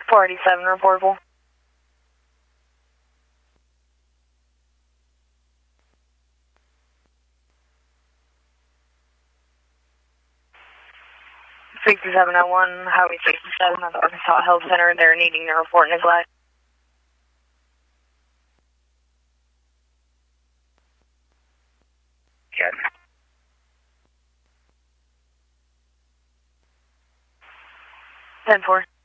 487 reportable. $6701, Highway 67 at the Arkansas Health Center. They're needing to report neglect. Good. 10-4.